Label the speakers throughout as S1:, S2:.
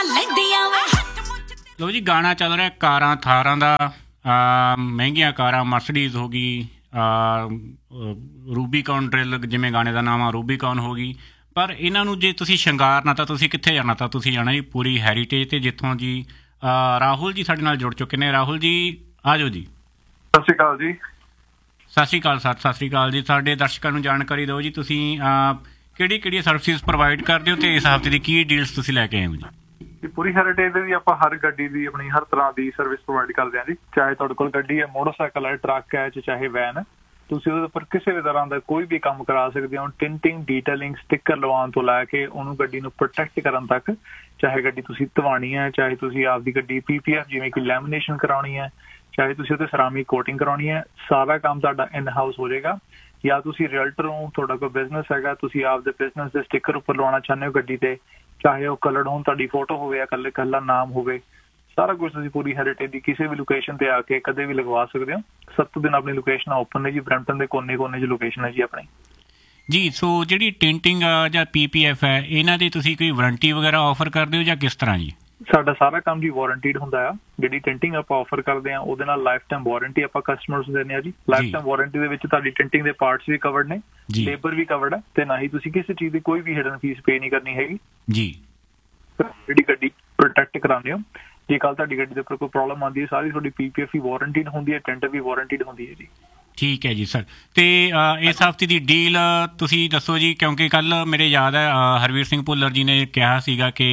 S1: ਲੋ ਜੀ, ਗਾਣਾ ਚੱਲ ਰਿਹਾ ਕਾਰਾਂ ਥਾਰਾਂ ਦਾ। ਮਹਿੰਗੀਆਂ ਕਾਰਾਂ ਮਰਸਡੀਜ਼ ਹੋ ਗਈ, ਰੂਬੀਕੌਨ ਡਰਿਲ ਜਿਵੇਂ ਗਾਣੇ ਦਾ ਨਾਮ ਆ, ਰੂਬੀਕੌਨ ਹੋ ਗਈ। ਪਰ ਇਹਨਾਂ ਨੂੰ ਜੇ ਤੁਸੀਂ ਸ਼ਿੰਗਾਰਨਾ ਤਾਂ ਤੁਸੀਂ ਕਿੱਥੇ ਜਾਣਾ? ਤਾਂ ਤੁਸੀਂ ਜਾਣਾ ਜੀ ਪੂਰੀ ਹੈਰੀਟੇਜ 'ਤੇ, ਜਿੱਥੋਂ ਜੀ ਰਾਹੁਲ ਜੀ ਸਾਡੇ ਨਾਲ ਜੁੜ ਚੁੱਕੇ ਨੇ। ਰਾਹੁਲ ਜੀ ਆ ਜਾਓ ਜੀ।
S2: ਸਤਿ ਸ਼੍ਰੀ ਅਕਾਲ ਜੀ।
S1: ਸਤਿ ਸ਼੍ਰੀ ਅਕਾਲ ਸਰ, ਸਤਿ ਸ਼੍ਰੀ ਅਕਾਲ ਜੀ। ਸਾਡੇ ਦਰਸ਼ਕਾਂ ਨੂੰ ਜਾਣਕਾਰੀ ਦਿਓ ਜੀ, ਤੁਸੀਂ ਕਿਹੜੀਆਂ ਸਰਵਿਸਿਜ਼ ਪ੍ਰੋਵਾਈਡ ਕਰਦੇ ਹੋ ਅਤੇ ਇਸ ਹਫ਼ਤੇ ਦੀ ਕੀ ਡੀਲਸ ਤੁਸੀਂ ਲੈ ਕੇ ਆਏ ਹੋ ਜੀ?
S2: ਪੂਰੀ ਹੈਰੀਟੇਜ ਦੇ ਵੀ ਆਪਾਂ ਹਰ ਗੱਡੀ ਦੀ ਆਪਣੀ ਹਰ ਤਰ੍ਹਾਂ ਦੀ ਸਰਵਿਸ ਪ੍ਰੋਵਾਈਡ ਕਰਦੇ ਹਾਂ ਜੀ। ਚਾਹੇ ਤੁਹਾਡੇ ਕੋਲ ਗੱਡੀ ਹੈ, ਮੋਟਰਸਾਈਕਲ ਹੈ, ਟਰੱਕ ਹੈ, ਚਾਹੇ ਵੈਨ ਹੈ, ਤੁਸੀਂ ਉਹਦੇ ਉੱਪਰ ਕਿਸੇ ਵੀ ਤਰ੍ਹਾਂ ਦਾ ਕੋਈ ਵੀ ਕੰਮ ਕਰਾ ਸਕਦੇ ਹੋ। ਟਿੰਟਿੰਗ, ਡੀਟੇਲਿੰਗ, ਸਟਿੱਕਰ ਲਵਾਉਣ ਤੋਂ ਲੈ ਕੇ ਉਹਨੂੰ ਗੱਡੀ ਨੂੰ ਪ੍ਰੋਟੈਕਟ ਕਰਨ ਤੱਕ। ਚਾਹੇ ਗੱਡੀ ਤੁਸੀਂ ਧਵਾਣੀ ਹੈ, ਚਾਹੇ ਤੁਸੀਂ ਆਪਦੀ ਗੱਡੀ PPF ਜਿਵੇਂ ਕਿ ਲੈਮੀਨੇਸ਼ਨ ਕਰਾਉਣੀ ਹੈ, ਚਾਹੇ ਤੁਸੀਂ ਉਹਤੇ ਸਰਾਮਿਕ ਕੋਟਿੰਗ ਕਰਾਉਣੀ ਹੈ, ਸਾਰਾ ਕੰਮ ਤੁਹਾਡਾ ਇਨ ਹਾਊਸ ਹੋ ਜਾਏਗਾ। ਜਾਂ ਤੁਸੀਂ ਰੀਅਲਟਰ ਹੋ, ਤੁਹਾਡਾ ਕੋਈ ਬਿਜ਼ਨਸ ਹੈਗਾ, ਤੁਸੀਂ ਆਪਦੇ ਬਿਜ਼ਨਸ ਦੇ ਸਟਿੱਕਰ ਉੱਪਰ ਲਵਾਉਣਾ ਚਾਹੁੰਦੇ ਹੋ ਗੱਡੀ ਤੇ, ਚਾਹੇ ਉਹ ਕਲਰਡ ਹੋਣ, ਤੁਹਾਡੀ ਫੋਟੋ ਹੋਵੇ ਜਾਂ ਇਕੱਲਾ ਨਾਮ ਹੋਵੇ, ਸਾਰਾ ਕੁਝ ਤੁਸੀਂ ਪੂਰੀ ਹੈਰੀਟੇਜ ਦੀ ਕਿਸੇ ਵੀ ਲੋਕੇਸ਼ਨ ਤੇ ਆ ਕੇ ਕਦੇ ਵੀ ਲਗਵਾ ਸਕਦੇ ਹੋ। 7 ਦਿਨ ਆਪਣੀ ਲੋਕੇਸ਼ਨ ਓਪਨ ਹੈ ਜੀ। ਬਰੈਂਪਟਨ ਦੇ ਕੋਨੇ-ਕੋਨੇ 'ਚ ਲੋਕੇਸ਼ਨ ਹੈ ਜੀ ਆਪਣੀ
S1: ਜੀ। ਸੋ ਜਿਹੜੀ ਟਿੰਟਿੰਗ ਜਾਂ PPF ਹੈ, ਇਹਨਾਂ ਦੀ ਤੁਸੀਂ ਕੋਈ ਵਾਰੰਟੀ ਵਗੈਰਾ ਆਫਰ ਕਰਦੇ ਹੋ ਜਾਂ ਕਿਸ ਤਰ੍ਹਾਂ ਜੀ?
S2: ਸਾਡਾ ਸਾਰਾ ਕੰਮ ਜੀ ਵਾਰੰਟੀਡ ਹੁੰਦਾ ਆ। ਜਿਹੜੀ ਟਿੰਟਿੰਗ ਆਪਾਂ ਆਫਰ ਕਰਦੇ ਹਾਂ ਉਹਦੇ ਨਾਲ ਲਾਈਫ ਟਾਈਮ ਵਾਰੰਟੀ ਆਪਾਂ ਕਸਟਮਰਸ ਨੂੰ ਦਿੰਦੇ ਹਾਂ ਜੀ। ਲਾਈਫ ਟਾਈਮ ਵਾਰੰਟੀ ਦੇ ਵਿੱਚ ਤੁਹਾਡੀ ਟਿੰਟਿੰਗ ਦੇ ਪਾਰਟਸ ਵੀ ਕਵਰਡ ਨੇ, ਲੇਬਰ ਵੀ ਕਵਰਡ ਹੈ, ਤੇ ਨਾ ਹੀ ਤੁਸੀਂ ਕਿਸੇ ਚੀਜ਼ ਦੀ ਕੋਈ ਵੀ ਹਿਡਨ ਫੀਸ ਪੇ ਨਹੀਂ ਕਰਨੀ ਹੈਗੀ
S1: ਜੀ।
S2: ਜਿਹੜੀ ਗੱਡੀ ਪ੍ਰੋਟੈਕਟ ਕਰਾਉਂਦੇ ਹੋ, ਜੇ ਕੱਲ ਤੁਹਾਡੀ ਗੱਡੀ ਦੇ ਉੱਪਰ ਕੋਈ ਪ੍ਰੋਬਲਮ ਆਉਂਦੀ ਹੈ, ਸਾਰੀ ਤੁਹਾਡੀ PPF ਵੀ ਵਾਰੰਟੀਡ ਹੁੰਦੀ ਹੈ, ਟਿੰਟ ਵੀ ਵਾਰੰਟੀਡ ਹੁੰਦੀ ਹੈ ਜੀ। ਠੀਕ
S1: ਹੈ ਜੀ ਸਰ। ਅਤੇ ਇਸ ਹਫ਼ਤੇ ਦੀ ਡੀਲ ਤੁਸੀਂ ਦੱਸੋ ਜੀ, ਕਿਉਂਕਿ ਕੱਲ੍ਹ ਮੇਰੇ ਯਾਦ ਹੈ ਹਰਵੀਰ ਸਿੰਘ ਭੁੱਲਰ ਜੀ ਨੇ ਕਿਹਾ ਸੀਗਾ ਕਿ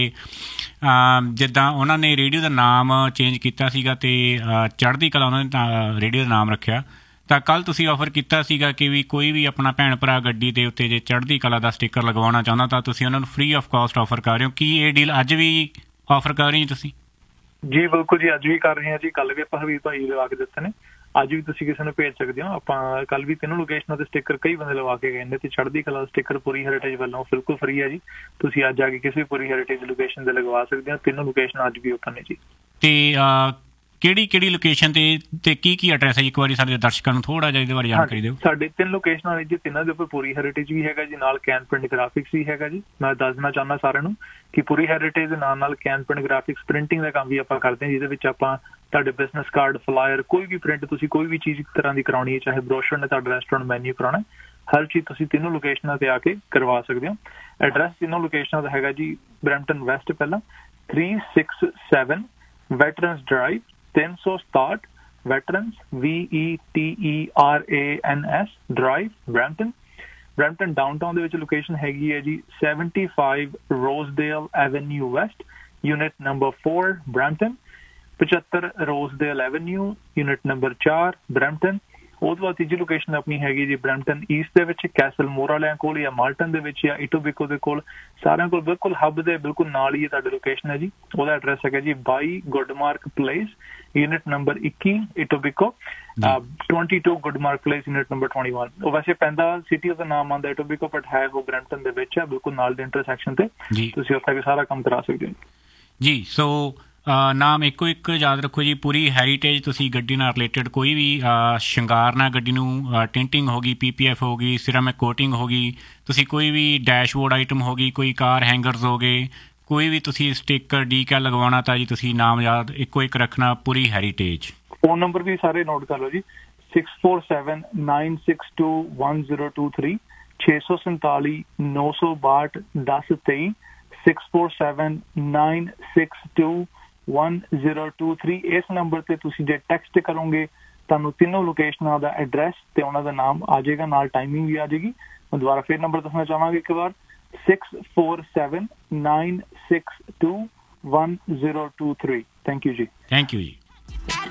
S1: ਜਿੱਦਾਂ ਉਹਨਾਂ ਨੇ ਰੇਡੀਓ ਦਾ ਨਾਮ ਚੇਂਜ ਕੀਤਾ ਸੀਗਾ ਅਤੇ ਚੜ੍ਹਦੀ ਕਲਾ ਉਹਨਾਂ ਨੇ ਰੇਡੀਓ ਦਾ ਨਾਮ ਰੱਖਿਆ, ਤਾਂ ਕੱਲ੍ਹ ਤੁਸੀਂ ਆਫਰ ਕੀਤਾ ਸੀਗਾ ਕਿ ਵੀ ਕੋਈ ਵੀ ਆਪਣਾ ਭੈਣ ਭਰਾ ਗੱਡੀ ਦੇ ਉੱਤੇ ਜੇ ਚੜ੍ਹਦੀ ਕਲਾ ਦਾ ਸਟਿੱਕਰ ਲਗਵਾਉਣਾ ਚਾਹੁੰਦਾ ਤਾਂ ਤੁਸੀਂ ਉਹਨਾਂ ਨੂੰ ਫ੍ਰੀ ਆਫ ਕਾਸਟ ਆਫਰ ਕਰ ਰਹੇ ਹੋ। ਕੀ ਇਹ ਡੀਲ ਅੱਜ ਵੀ ਆਫਰ ਕਰ ਰਹੇ ਹੋ ਤੁਸੀਂ?
S2: ਜੀ ਬਿਲਕੁਲ ਜੀ, ਅੱਜ ਵੀ ਕਰ ਰਹੇ ਹਾਂ ਜੀ। ਕੱਲ੍ਹ ਵੀ ਆਪਾਂ ਹਰਵੀਰ ਭਾਈ ਲਵਾ ਕੇ ਦਿੱਤੇ ਨੇ, ਅੱਜ ਵੀ ਤੁਸੀਂ ਕਿਸੇ ਨੂੰ ਭੇਜ ਸਕਦੇ ਹੋ। ਆਪਾਂ ਕੱਲ੍ਹ ਵੀ 3 ਲੋਕੇਸ਼ਨਾਂ ਤੇ ਸਟਿੱਕਰ ਕਈ ਬੰਦੇ ਲਵਾ ਕੇ ਗਏ ਨੇ, ਤੇ ਚੜ੍ਹਦੀ ਕਲਾ ਸਟਿੱਕਰ ਪੂਰੀ ਹੈਰੀਟੇਜ ਵੱਲੋਂ ਬਿਲਕੁਲ ਫ੍ਰੀ ਹੈ ਜੀ। ਤੁਸੀਂ ਅੱਜ ਆ ਕੇ ਕਿਸੇ ਵੀ ਪੂਰੀ ਹੈਰੀਟੇਜ ਲੋਕੇਸ਼ਨ ਤੇ ਲਗਵਾ ਸਕਦੇ ਹੋ। 3 ਲੋਕੇਸ਼ਨ ਅੱਜ ਵੀ ਓਪਨ ਨੇ ਜੀ।
S1: ਤੇ ਕਿਹੜੀ ਲੋਕੇਸ਼ਨ ਤੇ ਕੀ ਐਡਰੈਸ ਹੈ ਜੀ? ਇੱਕ ਵਾਰੀ ਸਾਡੇ ਦਰਸ਼ਕਾਂ ਨੂੰ ਥੋੜ੍ਹਾ ਜਿਹਾ ਇਹਦੇ ਬਾਰੇ ਜਾਣਕਾਰੀ ਦਿਓ।
S2: ਸਾਡੇ 3 ਲੋਕੇਸ਼ਨਾਂ ਨੇ ਜੀ, 3 ਦੇ ਉੱਪਰ ਪੂਰੀ ਹੈਰੀਟੇਜ ਵੀ ਹੈਗਾ ਜੀ, ਨਾਲ ਕੈਨ ਪ੍ਰਿੰਟ ਗ੍ਰਾਫਿਕਸ ਵੀ ਹੈਗਾ ਜੀ। ਮੈਂ ਦੱਸਣਾ ਚਾਹੁੰਦਾ ਸਾਰਿਆਂ ਨੂੰ ਕਿ ਪੂਰੀ ਹੈਰੀਟੇਜ ਦੇ ਨਾਲ ਕੈਨ ਪ੍ਰਿੰਟ ਗ੍ਰਾਫਿਕਸ ਪ੍ਰਿੰਟਿੰਗ ਦਾ ਕੰਮ ਵੀ ਆਪਾਂ ਕਰਦੇ ਹਾਂ, ਜਿਹਦੇ ਵਿੱਚ ਆਪਾਂ ਤੁਹਾਡੇ ਬਿਜ਼ਨਸ ਕਾਰਡ, ਫਲਾਇਰ, ਕੋਈ ਵੀ ਪ੍ਰਿੰਟ ਤੁਸੀਂ ਕੋਈ ਵੀ ਚੀਜ਼ ਇੱਕ ਤਰ੍ਹਾਂ ਦੀ ਕਰਾਉਣੀ ਹੈ, ਚਾਹੇ ਬਰੋਸ਼ਰ ਨੇ ਤੁਹਾਡਾ ਰੈਸਟੋਰੈਂਟ ਮੈਨਿਊ ਕਰਾਉਣਾ, ਹਰ ਚੀਜ਼ ਤੁਸੀਂ 3 ਲੋਕੇਸ਼ਨਾਂ ਤੇ ਆ ਕੇ ਕਰਵਾ ਸਕਦੇ ਹੋ। ਐਡਰੈਸ 3 ਲੋਕੇਸ਼ਨਾਂ ਦਾ ਹੈਗਾ ਜੀ, ਬਰੈਂਪਟਨ ਵੈਸਟ ਪਹਿਲਾਂ 367 veterans drive, 367 veterans VETERANS drive, Brampton downtown ਦੇ ਵਿੱਚ ਲੋਕੇਸ਼ਨ ਹੈਗੀ ਹੈ ਜੀ 75 ਰੋਜ਼ਡੇਲ avenue West, unit number 4 Brampton. 75 ਰੋਜ਼ਡੇਲ avenue, unit number 4 Brampton. ਉਹ ਤੋਂ ਬਾਅਦ ਤੀਜੀ ਲੋਕੇਸ਼ਨ ਆਪਣੀ ਹੈਗੀ ਜੀ ਬਰੈਂਪਟਨ ਈਸਟ ਦੇ ਵਿੱਚ, ਕੈਸਲ ਮੋਰ ਵਾਲਿਆਂ ਕੋਲ ਜਾਂ ਮਾਲਟਨ ਦੇ ਵਿੱਚ ਜਾਂ ਇਟੋਬਿਕੋ ਦੇ ਕੋਲ, ਸਾਰਿਆਂ ਕੋਲ ਬਿਲਕੁਲ ਹੱਬ ਦੇ ਬਿਲਕੁਲ ਨਾਲ ਹੀ ਤੁਹਾਡੀ ਲੋਕੇਸ਼ਨ ਹੈ ਜੀ। ਉਹਦਾ ਐਡਰੈਸ ਹੈਗਾ ਜੀ 22 ਗੁੱਡਮਾਰਕ place, unit number 21 ਇਟੋਬਿਕੋ, 22 ਗੁੱਡਮਾਰਕ place, unit number 21। ਉਹ ਵੈਸੇ ਪੈਂਦਾ ਸਿਟੀ ਦਾ ਨਾਮ ਆਉਂਦਾ ਇਟੋਬਿਕੋ, ਬਟ ਹੈ ਉਹ ਬਰੈਂਪਟਨ ਦੇ ਵਿੱਚ ਹੈ, ਬਿਲਕੁਲ ਨਾਲ ਦੇ ਇੰਟਰਸੈਕਸ਼ਨ ਤੇ। ਤੁਸੀਂ ਉੱਥੇ ਵੀ ਸਾਰਾ ਕੰਮ ਕਰਾ ਸਕਦੇ ਹੋ
S1: ਜੀ। ਸੋ ਨਾਮ ਇੱਕ ਯਾਦ ਰੱਖੋ ਜੀ, ਪੂਰੀ ਹੈਰੀਟੇਜ। ਤੁਸੀਂ ਗੱਡੀ ਨਾਲ ਰਿਲੇਟਡ ਕੋਈ ਵੀ ਸ਼ਿੰਗਾਰਨਾ, ਗੱਡੀ ਨੂੰ ਟਿੰਟਿੰਗ ਹੋ ਗਈ, PPF ਹੋ ਗਈ, ਸਿਰਾਮਿਕ ਕੋਟਿੰਗ ਹੋ ਗਈ, ਤੁਸੀਂ ਕੋਈ ਵੀ ਡੈਸ਼ਬੋਰਡ ਆਈਟਮ ਹੋ ਗਈ, ਕੋਈ ਕਾਰ ਹੈਂਗਰਸ ਹੋ ਗਏ, ਕੋਈ ਵੀ ਤੁਸੀਂ ਸਟਿੱਕਰ ਡੀਕੈਲ ਲਗਵਾਉਣਾ ਤਾਂ ਜੀ ਤੁਸੀਂ ਨਾਮ ਯਾਦ ਇੱਕ ਰੱਖਣਾ, ਪੂਰੀ ਹੈਰੀਟੇਜ।
S2: ਫੋਨ ਨੰਬਰ ਵੀ ਸਾਰੇ ਨੋਟ ਕਰ ਲਓ ਜੀ, 6479621023, 647 962 1023, 6479621023। ਇਸ ਨੰਬਰ ਤੇ ਤੁਸੀਂ ਜੇ ਟੈਕਸਟ ਕਰੋਗੇ ਤੁਹਾਨੂੰ 3 ਲੋਕੇਸ਼ਨਾਂ ਦਾ ਐਡਰੈਸ ਤੇ ਉਹਨਾਂ ਦਾ ਨਾਮ ਆ ਜਾਏਗਾ, ਨਾਲ ਟਾਈਮਿੰਗ ਵੀ ਆ ਜਾਏਗੀ। ਮੈਂ ਦੁਬਾਰਾ ਫਿਰ ਨੰਬਰ ਦੱਸਣਾ ਚਾਹਾਂਗਾ ਇੱਕ ਵਾਰ, 6479621023। ਥੈਂਕ ਯੂ ਜੀ।
S1: ਥੈਂਕ ਯੂ ਜੀ।